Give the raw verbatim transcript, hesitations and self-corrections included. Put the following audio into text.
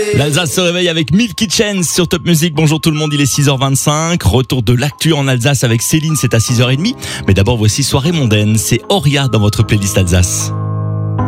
L'Alsace se réveille avec Milky Chance sur Top Music. Bonjour tout le monde, il est six heures vingt-cinq. Retour de l'actu en Alsace avec Céline, c'est à six heures trente. Mais d'abord voici Soirée mondaine, c'est Auria dans votre playlist Alsace.